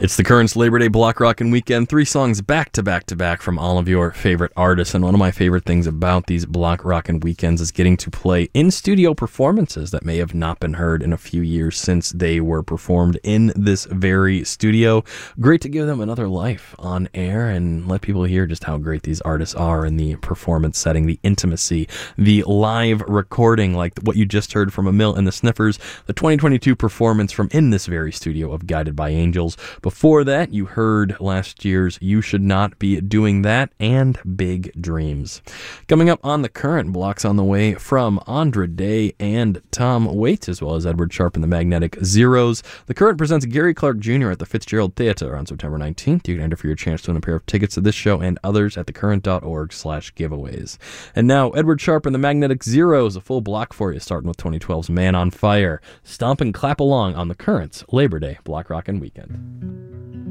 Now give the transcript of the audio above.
It's the Currents Labor Day Block Rockin' Weekend. 3 songs back to back to back from all of your favorite artists. And one of my favorite things about these Block Rockin' Weekends is getting to play in-studio performances that may have not been heard in a few years since they were performed in this very studio. Great to give them another life on air and let people hear just how great these artists are in the performance setting, the intimacy, the live recording like what you just heard from Emil and the Sniffers, the 2022 performance from in this very studio of Guided by Angels. Before that, you heard last year's You Should Not Be Doing That and Big Dreams. Coming up on the Current, blocks on the way from Andra Day and Tom Waits, as well as Edward Sharpe and the Magnetic Zeros. The Current presents Gary Clark Jr. at the Fitzgerald Theatre on September 19th. You can enter for your chance to win a pair of tickets to this show and others at thecurrent.org/giveaways. And now, Edward Sharpe and the Magnetic Zeros, a full block for you, starting with 2012's Man on Fire. Stomp and clap along on the Current's Labor Day Block Rockin' Weekend.